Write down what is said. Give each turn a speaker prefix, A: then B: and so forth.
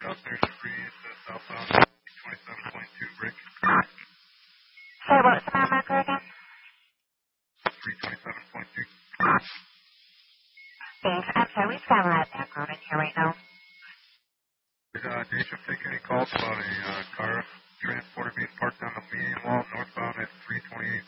A: South Station Breeze, southbound 27.2, break.
B: Sorry, what was the mile marker again?
A: 327.2.
B: Thanks. I'm sorry, we've got a lot of background in here right now.
A: Did Dave take any calls about a car transporter being parked on the median wall northbound at 328?